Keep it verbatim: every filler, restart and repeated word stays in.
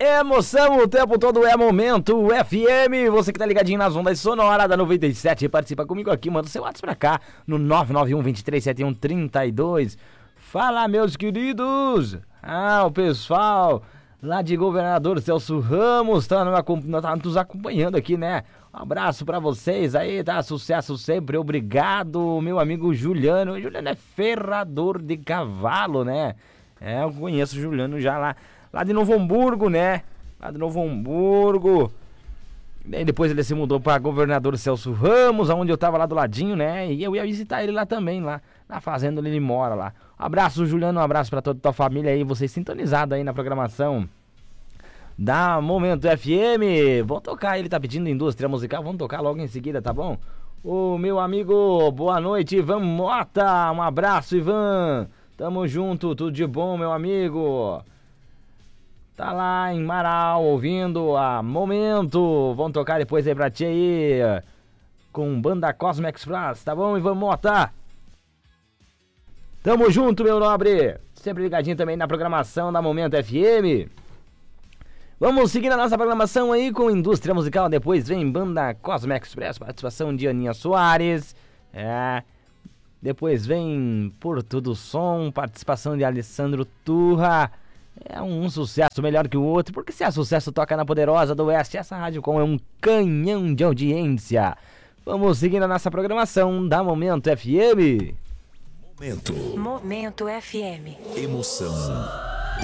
Emoção o tempo todo é Momento F M. Você que tá ligadinho nas ondas sonoras da noventa e sete, participa comigo aqui, manda seu WhatsApp pra cá no nove nove um, dois três sete um, três dois. Fala, meus queridos. Ah, o pessoal lá de Governador Celso Ramos tá, no, tá nos acompanhando aqui, né? Um abraço pra vocês aí, tá? Sucesso sempre, obrigado, meu amigo Juliano. O Juliano é ferrador de cavalo, né? É, eu conheço o Juliano já lá, lá de Novo Hamburgo, né? Lá de Novo Hamburgo. E depois ele se mudou pra Governador Celso Ramos, onde eu tava lá do ladinho, né? E eu ia visitar ele lá também, lá na fazenda onde ele mora lá. Um abraço, Juliano, um abraço pra toda a tua família aí, vocês sintonizados aí na programação da Momento F M. Vamos tocar, ele tá pedindo indústria musical, vamos tocar logo em seguida, tá bom? Ô meu amigo, boa noite, Ivan Mota, um abraço, Ivan. Tamo junto, tudo de bom, meu amigo. Tá lá em Marau, ouvindo a Momento. Vamos tocar depois aí pra ti aí, com Banda Cosmo Express, tá bom, Ivan Mota? Tamo junto, meu nobre. Sempre ligadinho também na programação da Momento F M. Vamos seguir a nossa programação aí com indústria musical. Depois vem Banda Cosmo Express, participação de Aninha Soares. É... Depois vem Porto do Som, participação de Alessandro Turra. É um sucesso melhor que o outro, porque se é sucesso toca na Poderosa do Oeste, essa rádio com é um canhão de audiência. Vamos seguindo a nossa programação da Momento F M. Momento. Momento F M. Emoção